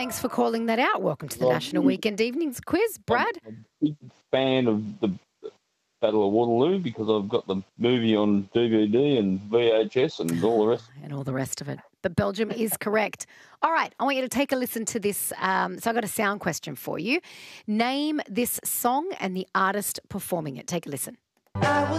Thanks for calling that out. Welcome to the National Weekend Evenings Quiz. Brad? I'm a big fan of the Battle of Waterloo because I've got the movie on DVD and VHS and all the rest. And all the rest of it. But Belgium is correct. All right, I want you to take a listen to this. So I've got a sound question for you. Name this song and the artist performing it. Take a listen.